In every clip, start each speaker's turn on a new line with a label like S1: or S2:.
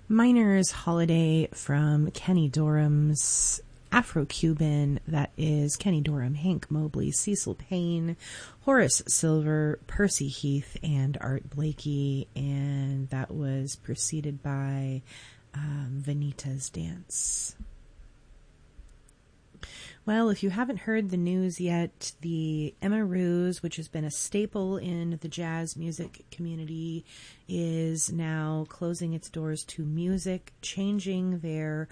S1: Miner's Holiday from Kenny Dorham's Afro-Cuban. That is Kenny Dorham, Hank Mobley, Cecil Payne, Horace Silver, Percy Heath, and Art Blakey. And that was preceded by Vanita's Dance. Well, if you haven't heard the news yet, the Emma Ruse, which has been a staple in the jazz music community, is now closing its doors to music, changing their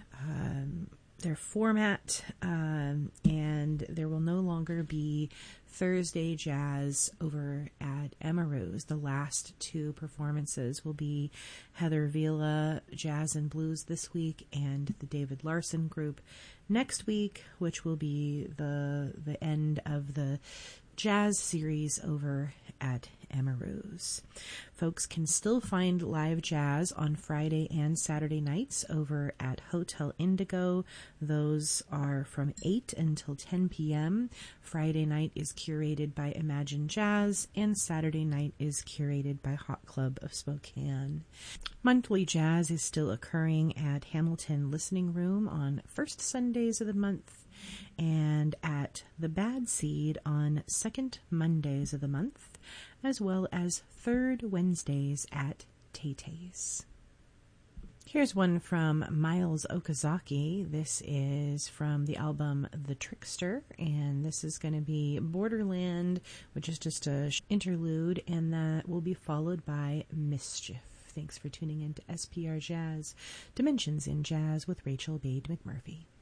S1: format, and there will no longer be Thursday jazz over at Emma Ruse. The last two performances will be Heather Vila Jazz and Blues this week and the David Larson Group next week, which will be the end of the jazz series over at Emma Ruse. Folks can still find live jazz on Friday and Saturday nights over at Hotel Indigo. Those are from 8 until 10 p.m. Friday night is curated by Imagine Jazz, and Saturday night is curated by Hot Club of Spokane. Monthly jazz is still occurring at Hamilton Listening Room on first Sundays of the month, and at the Bad Seed on second Mondays of the month, as well as third Wednesdays at Tay-Tay's. Here's one from Miles Okazaki. This is from the album The Trickster, and this is going to be Borderland, which is just a interlude, and that will be followed by Mischief. Thanks for tuning in to SPR Jazz, Dimensions in Jazz with Rachel Bade McMurphy.